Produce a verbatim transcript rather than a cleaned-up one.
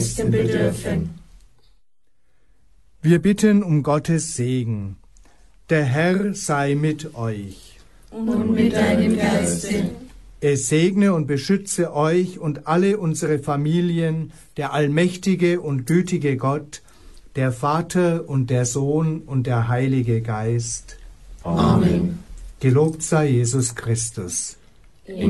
meisten bedürfen. Wir bitten um Gottes Segen. Der Herr sei mit euch. Und mit deinem Geiste. Es segne und beschütze euch und alle unsere Familien, der allmächtige und gütige Gott, der Vater und der Sohn und der Heilige Geist. Amen. Gelobt sei Jesus Christus.